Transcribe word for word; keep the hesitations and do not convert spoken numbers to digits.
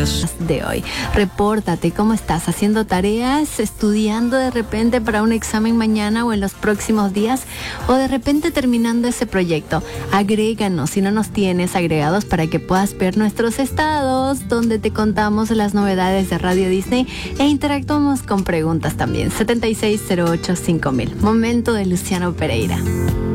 beso de hoy. Repórtate, ¿cómo estás? ¿Haciendo tareas? ¿Estudiando de repente para un examen mañana o en los próximos días? ¿O de repente terminando ese proyecto? Agréganos si no nos tienes agregados para que puedas ver nuestros estados donde te contamos las novedades de Radio Disney e interactuamos con preguntas también. setenta y seis cero ocho cinco mil. Momento de Luciano Pereira.